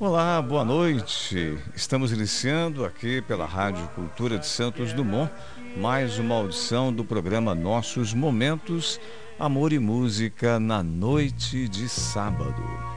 Olá, boa noite. Estamos iniciando aqui pela Rádio Cultura de Santos Dumont mais uma audição do programa Nossos Momentos, Amor e Música na noite de sábado.